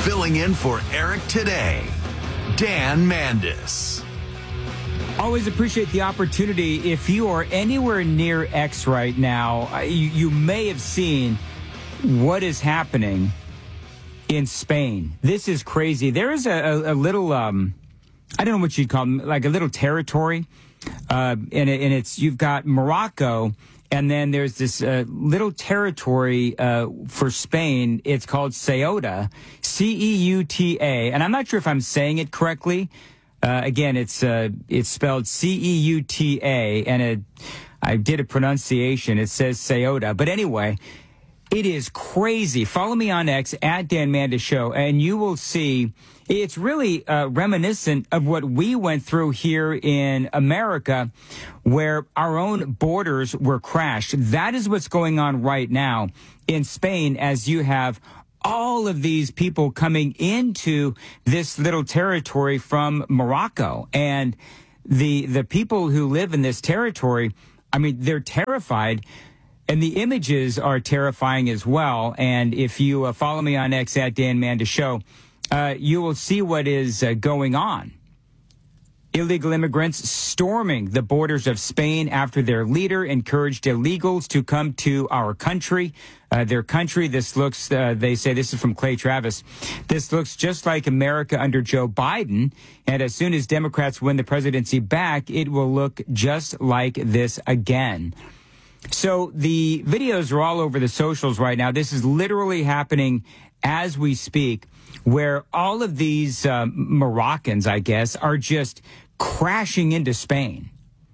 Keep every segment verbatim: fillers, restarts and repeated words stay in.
Filling in for Eric today, Dan Mandis. Always appreciate the opportunity. If you are anywhere near X right now, you, you may have seen what is happening in Spain. This is crazy. There is a, a, a little, um, I don't know what you'd call them, like a little territory. Uh, and, it, and it's, you've got Morocco, and then there's this uh, little territory uh, for Spain. It's called Ceuta, C E U T A. And I'm not sure if I'm saying it correctly. Uh, again, it's uh, it's spelled C E U T A, and it, I did a pronunciation. It says Ceuta. But anyway, it is crazy. Follow me on X, at Dan Mandis Show, and you will see it's really uh, reminiscent of what we went through here in America, where our own borders were crashed. That is what's going on right now in Spain, as you have all of these people coming into this little territory from Morocco. And the the people who live in this territory, I mean, they're terrified. And the images are terrifying as well. And if you uh, follow me on X, at Dan Mandis Show, uh, you will see what is uh, going on. Illegal immigrants storming the borders of Spain after their leader encouraged illegals to come to our country. Uh, their country, this looks, uh, they say, this is from Clay Travis, this looks just like America under Joe Biden. And as soon as Democrats win the presidency back, it will look just like this again. So the videos are all over the socials right now. This is literally happening as we speak, where all of these uh, Moroccans, I guess, are just crashing into Spain.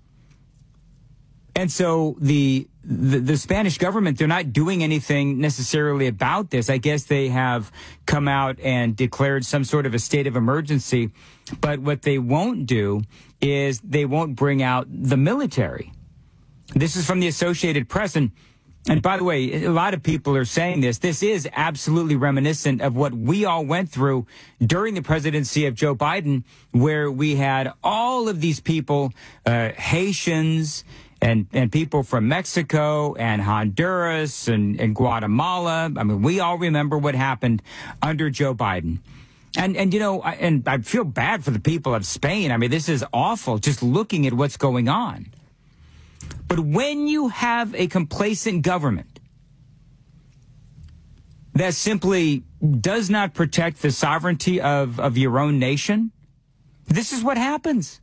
And so the, the the Spanish government, they're not doing anything necessarily about this. I guess they have come out and declared some sort of a state of emergency. But what they won't do is they won't bring out the military. This is from the Associated Press. And, and by the way, a lot of people are saying this. This is absolutely reminiscent of what we all went through during the presidency of Joe Biden, where we had all of these people, uh, Haitians and, and people from Mexico and Honduras and, and Guatemala. I mean, we all remember what happened under Joe Biden. And, and you know, I, and I feel bad for the people of Spain. I mean, this is awful just looking at what's going on. But when you have a complacent government that simply does not protect the sovereignty of, of your own nation, this is what happens.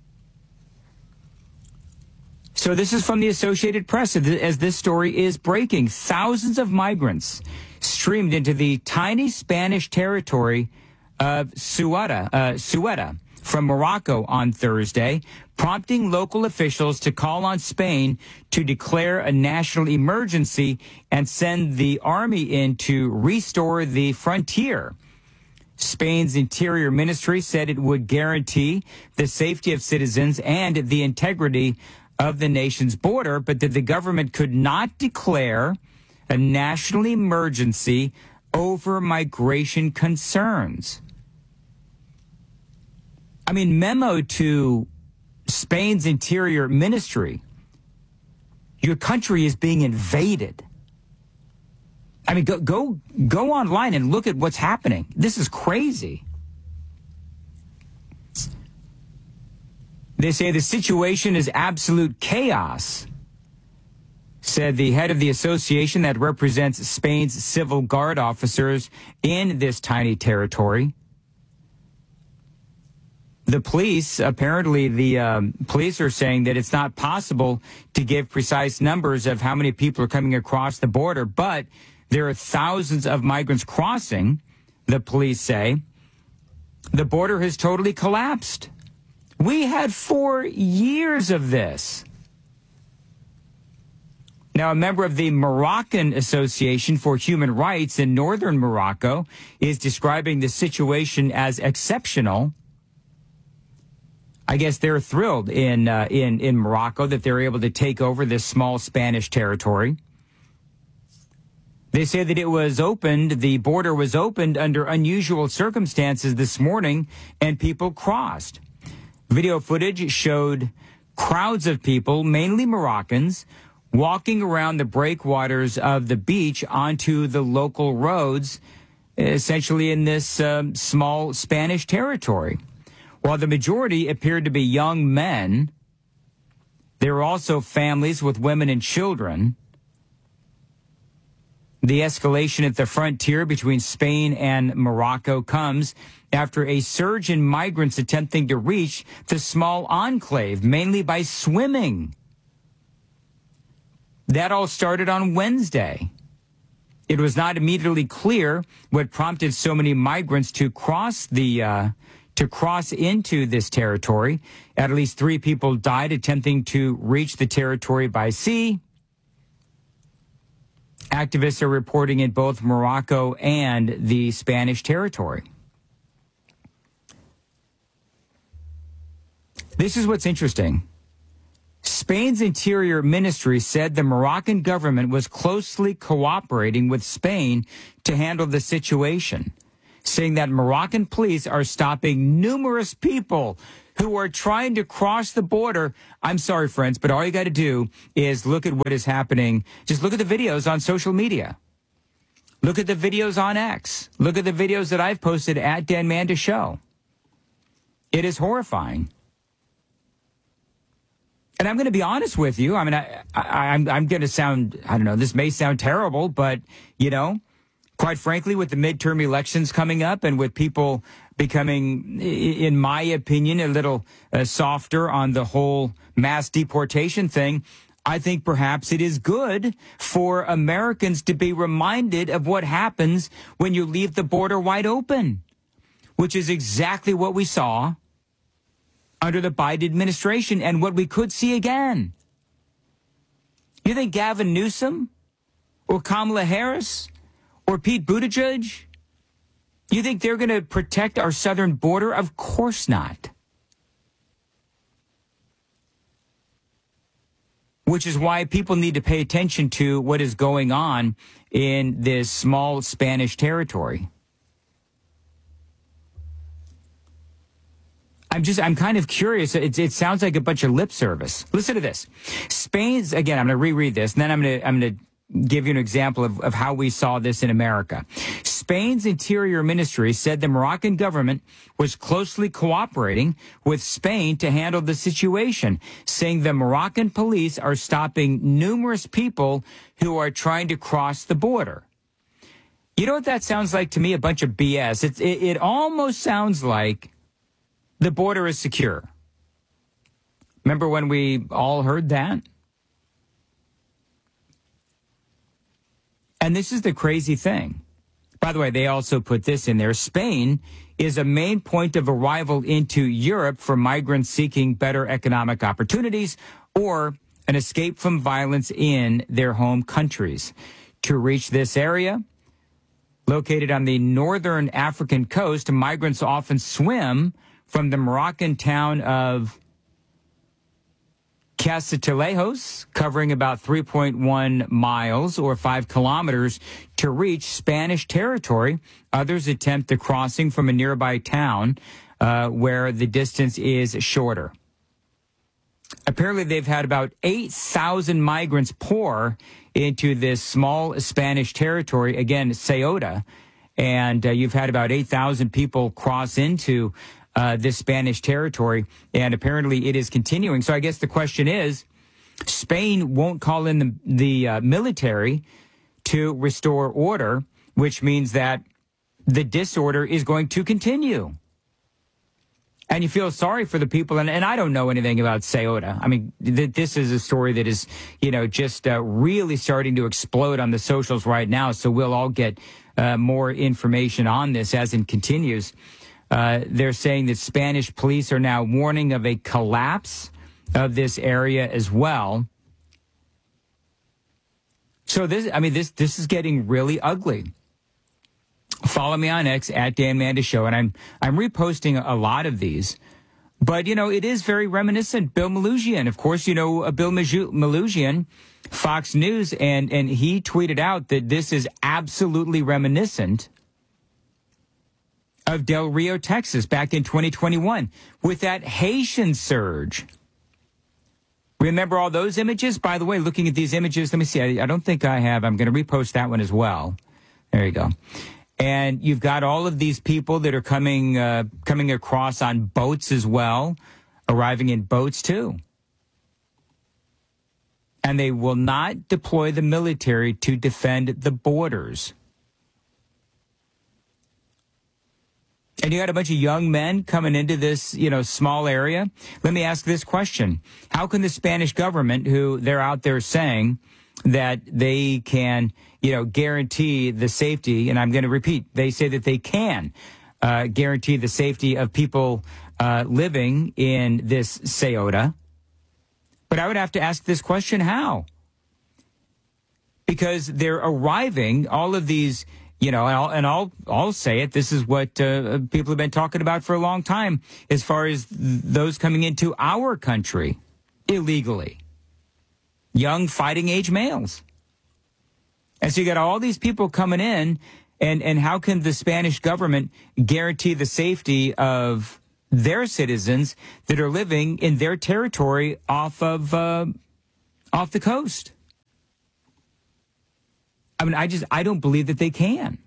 So this is from the Associated Press, as this story is breaking. Thousands of migrants streamed into the tiny Spanish territory of Ceuta, uh, Ceuta from Morocco on Thursday, prompting local officials to call on Spain to declare a national emergency and send the army in to restore the frontier. Spain's Interior Ministry said it would guarantee the safety of citizens and the integrity of the nation's border, but that the government could not declare a national emergency over migration concerns. I mean, memo to Spain's Interior Ministry. Your country is being invaded. I mean, go go go online and look at what's happening. This is crazy. They say the situation is absolute chaos, said the head of the association that represents Spain's civil guard officers in this tiny territory. The police, apparently the um, police are saying that it's not possible to give precise numbers of how many people are coming across the border, but there are thousands of migrants crossing, the police say. The border has totally collapsed. We had four years of this. Now, a member of the Moroccan Association for Human Rights in northern Morocco is describing the situation as exceptional. I guess they're thrilled in uh, in in Morocco that they're able to take over this small Spanish territory. They say that it was opened, the border was opened under unusual circumstances this morning, and people crossed. Video footage showed crowds of people, mainly Moroccans, walking around the breakwaters of the beach onto the local roads. essentially in this um, small Spanish territory. While the majority appeared to be young men, there were also families with women and children. The escalation at the frontier between Spain and Morocco comes after a surge in migrants attempting to reach the small enclave, mainly by swimming. That all started on Wednesday. It was not immediately clear what prompted so many migrants to cross the uh, to cross into this territory. At least three people died attempting to reach the territory by sea. Activists are reporting in both Morocco and the Spanish territory. This is what's interesting. Spain's Interior Ministry said the Moroccan government was closely cooperating with Spain to handle the situation, saying that Moroccan police are stopping numerous people who are trying to cross the border. I'm sorry, friends, but all you got to do is look at what is happening. Just look at the videos on social media. Look at the videos on X. Look at the videos that I've posted at Dan Mandis Show. It is horrifying. And I'm going to be honest with you. I mean, I, I, I'm, I'm going to sound, I don't know, this may sound terrible, but, you know, quite frankly, with the midterm elections coming up and with people becoming, in my opinion, a little uh, softer on the whole mass deportation thing, I think perhaps it is good for Americans to be reminded of what happens when you leave the border wide open, which is exactly what we saw under the Biden administration and what we could see again. You think Gavin Newsom or Kamala Harris or Pete Buttigieg, you think they're going to protect our southern border? Of course not. Which is why people need to pay attention to what is going on in this small Spanish territory. I'm just, I'm kind of curious. It, it sounds like a bunch of lip service. Listen to this. Spain's, again, I'm going to reread this, and then I'm going to, I'm going to give you an example of, of how we saw this in America. Spain's Interior Ministry said the Moroccan government was closely cooperating with Spain to handle the situation, saying the Moroccan police are stopping numerous people who are trying to cross the border. You know what that sounds like to me? A bunch of B S. It, it, it almost sounds like the border is secure. Remember when we all heard that? And this is the crazy thing. By the way, they also put this in there. Spain is a main point of arrival into Europe for migrants seeking better economic opportunities or an escape from violence in their home countries. To reach this area, located on the northern African coast, migrants often swim from the Moroccan town of Castellejos, covering about three point one miles or five kilometers to reach Spanish territory. Others attempt the crossing from a nearby town uh, where the distance is shorter. Apparently, they've had about eight thousand migrants pour into this small Spanish territory, again, Ceuta, and uh, you've had about eight thousand people cross into Uh, this Spanish territory, and apparently it is continuing. So I guess the question is, Spain won't call in the, the uh, military to restore order, which means that the disorder is going to continue. And you feel sorry for the people, and, and I don't know anything about Ceuta. I mean, th- this is a story that is, you know, just uh, really starting to explode on the socials right now, so we'll all get uh, more information on this as it continues. Uh, they're saying that Spanish police are now warning of a collapse of this area as well. So this, I mean, this this is getting really ugly. Follow me on X at Dan Mandis Show, and I'm I'm reposting a lot of these. But you know, it is very reminiscent. Bill Melugin, of course, you know uh, Bill Melugin, Fox News, and and he tweeted out that this is absolutely reminiscent of Del Rio, Texas, back in twenty twenty-one, with that Haitian surge. Remember all those images? By the way, looking at these images, let me see. I, I don't think I have. I'm going to repost that one as well. There you go. And you've got all of these people that are coming uh, coming across on boats as well, arriving in boats too. And they will not deploy the military to defend the borders. And you got a bunch of young men coming into this, you know, small area. Let me ask this question. How can the Spanish government, who they're out there saying that they can, you know, guarantee the safety, and I'm going to repeat, they say that they can uh, guarantee the safety of people uh, living in this Ceuta. But I would have to ask this question, how? Because they're arriving, all of these, you know, and I'll, and I'll, I'll say it, this is what uh, people have been talking about for a long time, as far as th- those coming into our country illegally. Young fighting age males. And so you got all these people coming in, and, and how can the Spanish government guarantee the safety of their citizens that are living in their territory off of uh, off the coast? I mean, I just, I don't believe that they can.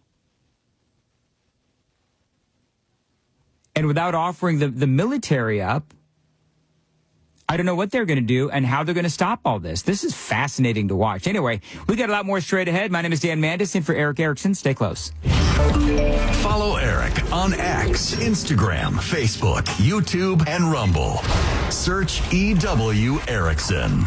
And without offering the, the military up, I don't know what they're going to do and how they're going to stop all this. This is fascinating to watch. Anyway, we got a lot more straight ahead. My name is Dan Mandis, in for Eric Erickson. Stay close. Follow Eric on X, Instagram, Facebook, YouTube, and Rumble. Search E W Erickson.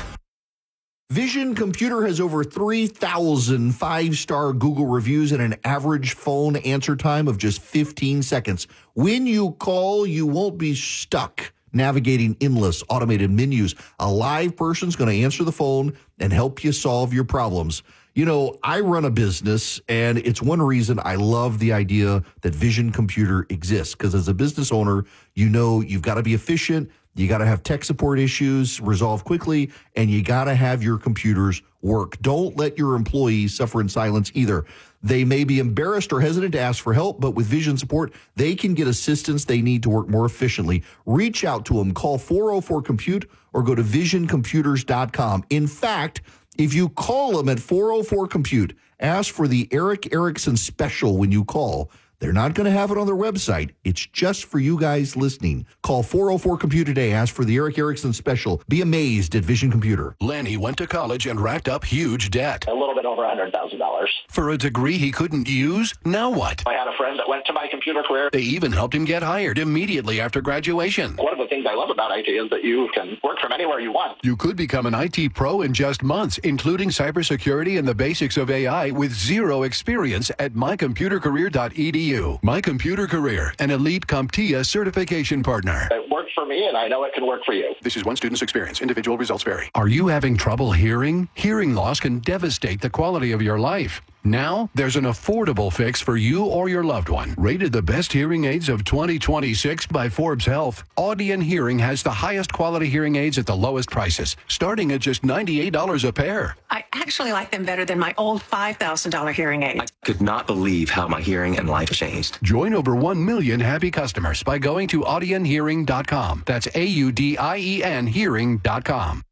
Vision Computer has over three thousand five-star Google reviews and an average phone answer time of just fifteen seconds. When you call, you won't be stuck navigating endless automated menus. A live person's going to answer the phone and help you solve your problems. You know, I run a business, and it's one reason I love the idea that Vision Computer exists, because as a business owner, you know you've got to be efficient. You got to have tech support issues resolved quickly, and you got to have your computers work. Don't let your employees suffer in silence either. They may be embarrassed or hesitant to ask for help, but with Vision support, they can get assistance they need to work more efficiently. Reach out to them. Call four oh four compute or go to vision computers dot com. In fact, if you call them at four oh four compute, ask for the Eric Erickson special when you call. They're not going to have it on their website. It's just for you guys listening. Call four oh four compute today. Ask for the Eric Erickson special. Be amazed at Vision Computer. Lenny went to college and racked up huge debt. A little bit over one hundred thousand dollars. For a degree he couldn't use? Now what? I had a friend that went to my computer career. They even helped him get hired immediately after graduation. One of the things I love about I T is that you can work from anywhere you want. You could become an I T pro in just months, including cybersecurity and the basics of A I with zero experience at my computer career dot e d u. My Computer Career, an elite CompTIA certification partner. It worked for me, and I know it can work for you. This is one student's experience. Individual results vary. Are you having trouble hearing? Hearing loss can devastate the quality of your life. Now, there's an affordable fix for you or your loved one. Rated the best hearing aids of twenty twenty-six by Forbes Health, Audion Hearing has the highest quality hearing aids at the lowest prices, starting at just ninety-eight dollars a pair. I actually like them better than my old five thousand dollars hearing aid. I could not believe how my hearing and life changed. Join over one million happy customers by going to audion hearing dot com. That's A U D I E N hearing dot com.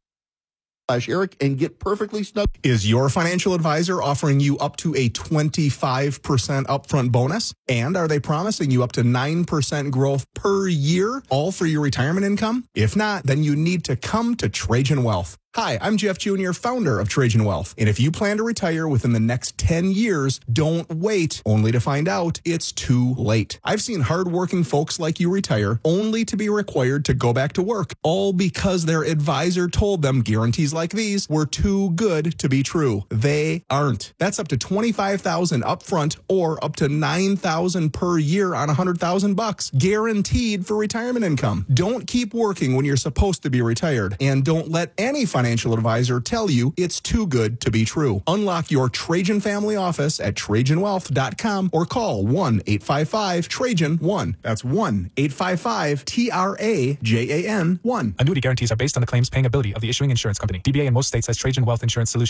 Eric, and get perfectly snug. Is your financial advisor offering you up to a twenty-five percent upfront bonus? And are they promising you up to nine percent growth per year, all for your retirement income? If not, then you need to come to Trajan Wealth. Hi, I'm Jeff Junior, founder of Trajan Wealth. And if you plan to retire within the next ten years, don't wait only to find out it's too late. I've seen hardworking folks like you retire only to be required to go back to work, all because their advisor told them guarantees like these were too good to be true. They aren't. That's up to twenty-five thousand dollars upfront or up to nine thousand dollars per year on one hundred thousand bucks, guaranteed for retirement income. Don't keep working when you're supposed to be retired, and don't let any financial advisor tell you it's too good to be true. Unlock your Trajan family office at trajan wealth dot com or call one eight five five Trajan one. That's one eight five five T R A J A N one. Annuity guarantees are based on the claims paying ability of the issuing insurance company. D B A in most states has Trajan Wealth Insurance Solutions.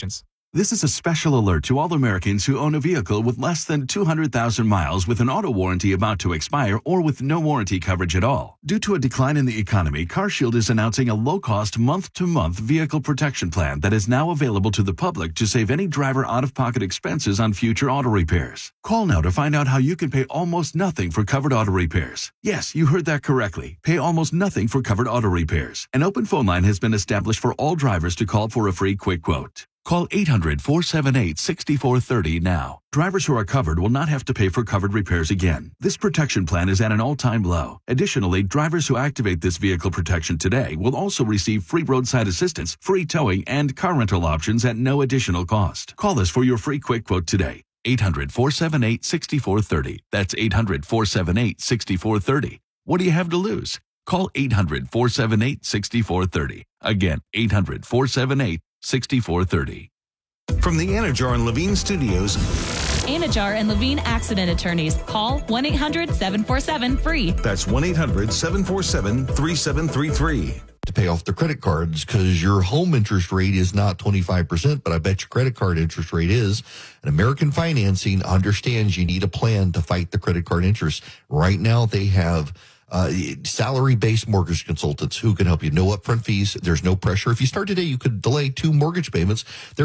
This is a special alert to all Americans who own a vehicle with less than two hundred thousand miles with an auto warranty about to expire or with no warranty coverage at all. Due to a decline in the economy, CarShield is announcing a low-cost month-to-month vehicle protection plan that is now available to the public to save any driver out-of-pocket expenses on future auto repairs. Call now to find out how you can pay almost nothing for covered auto repairs. Yes, you heard that correctly. Pay almost nothing for covered auto repairs. An open phone line has been established for all drivers to call for a free quick quote. Call eight hundred, four seven eight, six four three zero now. Drivers who are covered will not have to pay for covered repairs again. This protection plan is at an all-time low. Additionally, drivers who activate this vehicle protection today will also receive free roadside assistance, free towing, and car rental options at no additional cost. Call us for your free quick quote today. eight hundred, four seven eight, six four three zero. That's eight hundred, four seven eight, six four three zero. What do you have to lose? Call eight hundred, four seven eight, six four three zero. Again, eight hundred, four seven eight, six four three zero. From the Anajar and Levine Studios, Anajar and Levine Accident Attorneys. Call one eight hundred, seven four seven, F R E E. That's one eight hundred, seven four seven, three seven three three. To pay off the credit cards because your home interest rate is not twenty-five percent, but I bet your credit card interest rate is. And American Financing understands you need a plan to fight the credit card interest. Right now, they have Uh, salary-based mortgage consultants who can help you. No upfront fees. There's no pressure. If you start today, you could delay two mortgage payments. They're